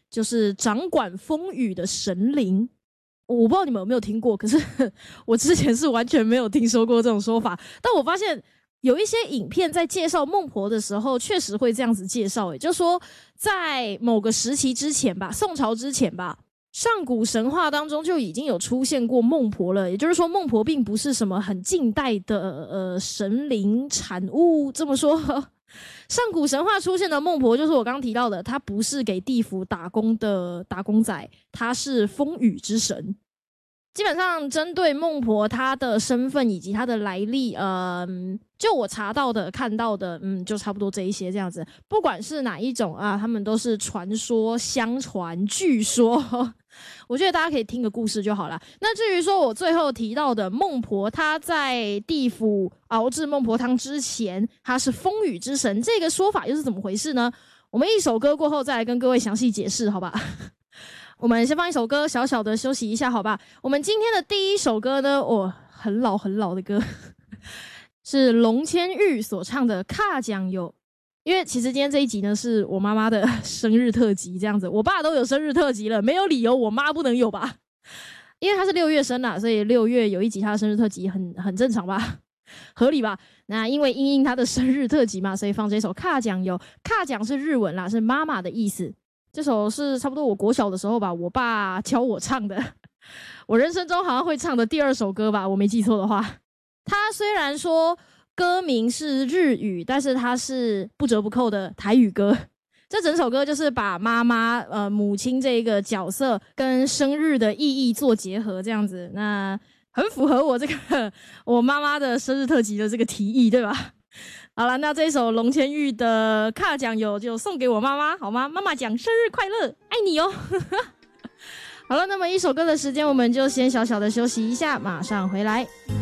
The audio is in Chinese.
就是掌管风雨的神灵。我不知道你们有没有听过，可是我之前是完全没有听说过这种说法。但我发现有一些影片在介绍孟婆的时候，确实会这样子介绍，就是说在某个时期之前吧，宋朝之前吧，上古神话当中就已经有出现过孟婆了。也就是说，孟婆并不是什么很近代的神灵产物。这么说，上古神话出现的孟婆，就是我刚刚提到的，她不是给地府打工的打工仔，她是风雨之神。基本上针对孟婆她的身份以及她的来历，就我查到的看到的，就差不多这一些这样子。不管是哪一种啊，他们都是传说、相传、据说。我觉得大家可以听个故事就好了。那至于说我最后提到的孟婆，她在地府熬制孟婆汤之前，她是风雨之神，这个说法又是怎么回事呢？我们一首歌过后再来跟各位详细解释，好吧？我们先放一首歌，小小的休息一下，好吧？我们今天的第一首歌呢，很老很老的歌，是龙千玉所唱的《卡酱油》。因为其实今天这一集呢，是我妈妈的生日特辑，这样子。我爸都有生日特辑了，没有理由我妈不能有吧？因为她是6月生啦，所以6月有一集她的生日特辑很正常吧？合理吧？那因为因应她的生日特辑嘛，所以放这首《卡酱油》。卡酱是日文啦，是妈妈的意思。这首是差不多我国小的时候吧，我爸教我唱的，我人生中好像会唱的第2首歌吧，我没记错的话。它虽然说歌名是日语，但是它是不折不扣的台语歌。这整首歌就是把妈妈母亲这个角色跟生日的意义做结合，这样子，那很符合我这个我妈妈的生日特辑的这个提议，对吧？好了，那这一首龙千玉的卡酱油就送给我妈妈，好吗？妈妈讲生日快乐，爱你哦。好了，那么一首歌的时间，我们就先小小的休息一下，马上回来。